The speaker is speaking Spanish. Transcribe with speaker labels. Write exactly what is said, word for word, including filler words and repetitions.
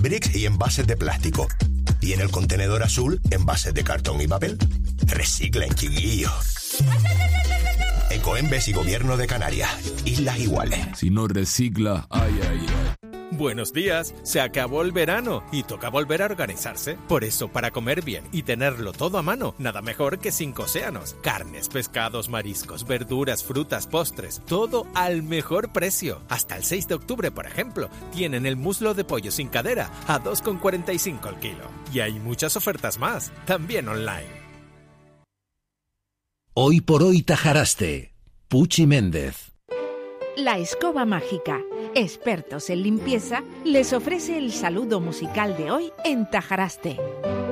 Speaker 1: bricks y envases de plástico. Y en el contenedor azul, envases de cartón y papel. Reciclen, chiquillos. Ecoembes y Gobierno de Canarias. Islas Iguales.
Speaker 2: Si no recicla, ay, ay, ay.
Speaker 3: Buenos días, se acabó el verano y toca volver a organizarse. Por eso, para comer bien y tenerlo todo a mano, nada mejor que Cinco Océanos. Carnes, pescados, mariscos, verduras, frutas, postres, todo al mejor precio. Hasta el seis de octubre, por ejemplo, tienen el muslo de pollo sin cadera a dos con cuarenta y cinco el kilo. Y hay muchas ofertas más, también online.
Speaker 4: Hoy por hoy Tajaraste. Puchi Méndez.
Speaker 5: La Escoba Mágica, expertos en limpieza, les ofrece el saludo musical de hoy en Tajaraste.